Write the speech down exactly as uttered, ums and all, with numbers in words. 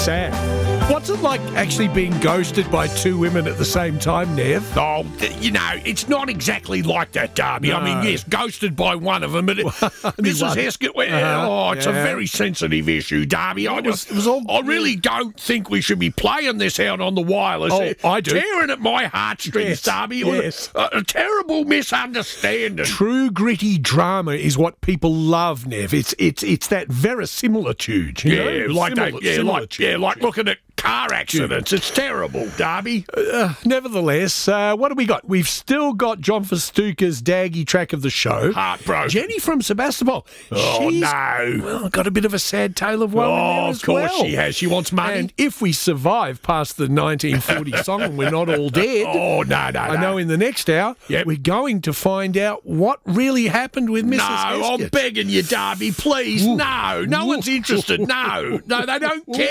Sad. What's it like actually being ghosted by two women at the same time, Nev? Oh, you know, it's not exactly like that, Darby. No. I mean, yes, ghosted by one of them, but it, Missus one. Heskett, well, Uh-huh. oh, it's a Yeah. very sensitive issue, Darby. I, It was- just, it was all- I really don't think we should be playing this out on the wireless. Oh, I do. Tearing at my heartstrings, Yes, Darby. It was yes. A, a terrible misunderstanding. True gritty drama is what people love, Nev. It's it's it's that verisimilitude. You Yeah, know? like Simil- that. Yeah, like yeah, like looking at car accidents. It's terrible, Darby. Uh, nevertheless, uh, what do we got? We've still got John Festuca's Daggy track of the show. Heartbroken. Jenny from Sebastopol. Oh, She's, no. Well, got a bit of a sad tale of woe in there Oh, as of course well. she has. She wants money. And if we survive past the nineteen forty song and we're not all dead, oh, no, no, I no. know in the next hour, Yep. we're going to find out what really happened with Missus No, I'm Heskett. begging you, Darby, please. No, no one's interested. No, no, they don't care.